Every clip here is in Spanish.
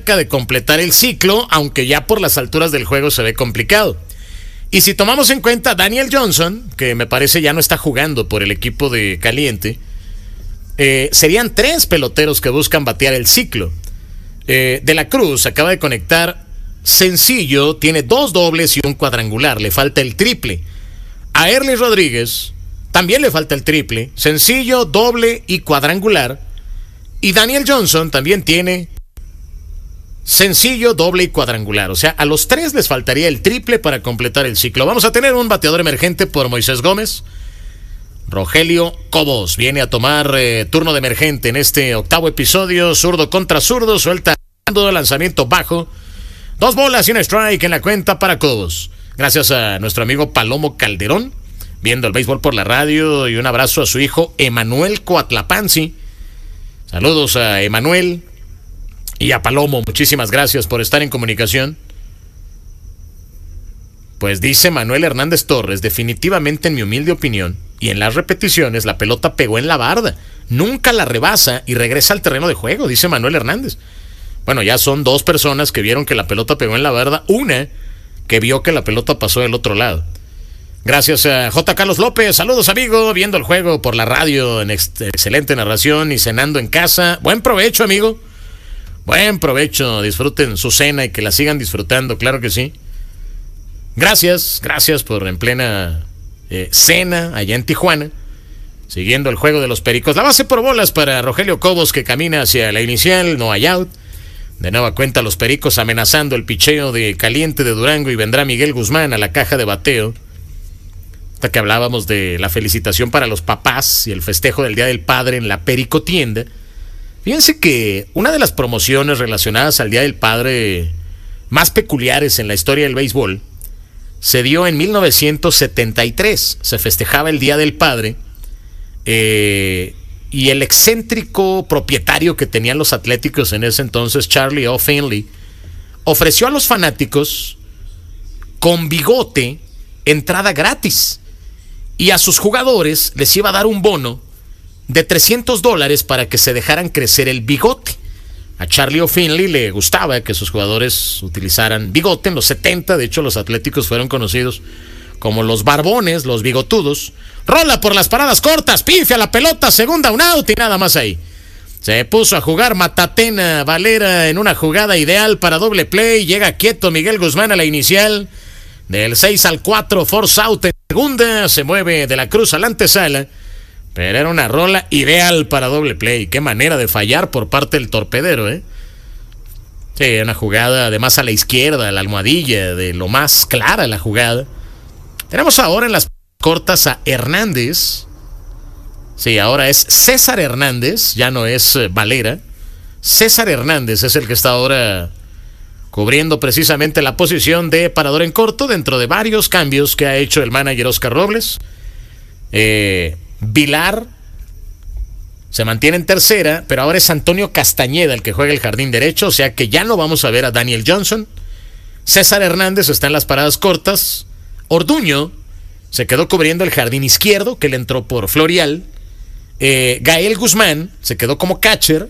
cerca de completar el ciclo, aunque ya por las alturas del juego se ve complicado. Y si tomamos en cuenta a Daniel Johnson, que me parece ya no está jugando por el equipo de Caliente, serían 3 peloteros que buscan batear el ciclo. De la Cruz acaba de conectar sencillo, tiene 2 dobles y un cuadrangular, le falta el triple. A Erlis Rodríguez también le falta el triple, sencillo, doble y cuadrangular. Y Daniel Johnson también tiene sencillo, doble y cuadrangular. O sea, a los 3 les faltaría el triple para completar el ciclo. Vamos a tener un bateador emergente por Moisés Gómez. Rogelio Cobos viene a tomar turno de emergente en este 8º episodio. Zurdo contra zurdo, suelta lanzamiento bajo. 2 bolas y un strike en la cuenta para Cobos. Gracias a nuestro amigo Palomo Calderón, viendo el béisbol por la radio, y un abrazo a su hijo Emanuel Coatlapanzi. Saludos a Emanuel y a Palomo, muchísimas gracias por estar en comunicación. Pues dice Manuel Hernández Torres, definitivamente en mi humilde opinión, y en las repeticiones, la pelota pegó en la barda. Nunca la rebasa y regresa al terreno de juego, dice Manuel Hernández. Bueno, ya son 2 personas que vieron que la pelota pegó en la barda, una que vio que la pelota pasó del otro lado. Gracias a J. Carlos López, saludos amigo, viendo el juego por la radio en excelente narración y cenando en casa. Buen provecho amigo, buen provecho, disfruten su cena y que la sigan disfrutando, claro que sí. Gracias por en plena cena allá en Tijuana, siguiendo el juego de los Pericos. La base por bolas para Rogelio Cobos, que camina hacia la inicial, no hay out. De nueva cuenta los Pericos amenazando el picheo de Caliente de Durango, y vendrá Miguel Guzmán a la caja de bateo. Hasta que hablábamos de la felicitación para los papás y el festejo del Día del Padre en la Perico Tienda. Fíjense que una de las promociones relacionadas al Día del Padre más peculiares en la historia del béisbol se dio en 1973. Se festejaba el Día del Padre, y el excéntrico propietario que tenían los Atléticos en ese entonces, Charlie O. Finley, ofreció a los fanáticos con bigote entrada gratis, y a sus jugadores les iba a dar un bono de $300 para que se dejaran crecer el bigote. A Charlie O'Finley le gustaba que sus jugadores utilizaran bigote. En los 70, de hecho, los Atléticos fueron conocidos como los barbones, los bigotudos. Rola por las paradas cortas, pifia la pelota, segunda, un out y nada más ahí. Se puso a jugar Matatena Valera en una jugada ideal para doble play. Llega quieto Miguel Guzmán a la inicial. Del 6-4, force out en segunda. Se mueve de la Cruz a la antesala. Pero era una rola ideal para doble play. Qué manera de fallar por parte del torpedero, ¿eh? Sí, una jugada además a la izquierda, a la almohadilla, de lo más clara la jugada. Tenemos ahora en las cortas a Hernández. Sí, ahora es César Hernández, ya no es Valera. César Hernández es el que está ahora cubriendo precisamente la posición de parador en corto, dentro de varios cambios que ha hecho el manager Oscar Robles. Vilar se mantiene en tercera, pero ahora es Antonio Castañeda el que juega el jardín derecho, o sea que ya no vamos a ver a Daniel Johnson. César Hernández está en las paradas cortas. Orduño se quedó cubriendo el jardín izquierdo, que le entró por Florial. Gael Guzmán se quedó como catcher.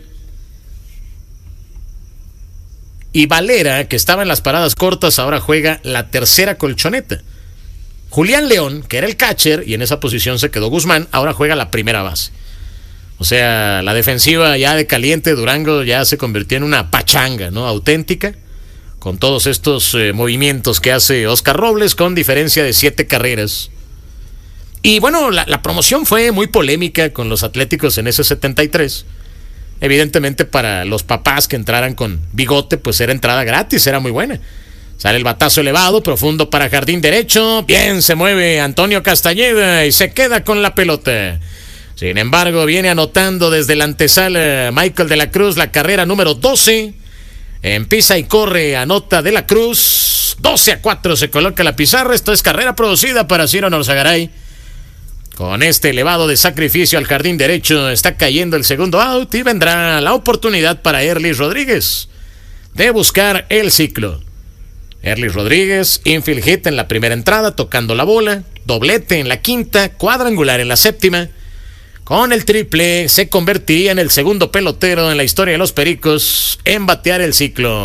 Y Valera, que estaba en las paradas cortas, ahora juega la tercera colchoneta. Julián León, que era el catcher, y en esa posición se quedó Guzmán, ahora juega la primera base. O sea, la defensiva ya de Caliente Durango ya se convirtió en una pachanga, ¿no? Auténtica, con todos estos movimientos que hace Oscar Robles, con diferencia de 7 carreras. Y bueno, la promoción fue muy polémica con los Atléticos en ese 73. Evidentemente para los papás que entraran con bigote, pues era entrada gratis, era muy buena. Sale el batazo elevado, profundo para jardín derecho. Bien se mueve Antonio Castañeda y se queda con la pelota. Sin embargo, viene anotando desde la antesala Michael de la Cruz la carrera número 12. Empieza y corre, anota de la Cruz. 12-4 se coloca la pizarra. Esto es carrera producida para Ciro Norzagaray. Con este elevado de sacrificio al jardín derecho está cayendo el segundo out y vendrá la oportunidad para Erlis Rodríguez de buscar el ciclo. Erlis Rodríguez, infield hit en la primera entrada, tocando la bola, doblete en la quinta, cuadrangular en la séptima. Con el triple se convertiría en el segundo pelotero en la historia de los Pericos en batear el ciclo.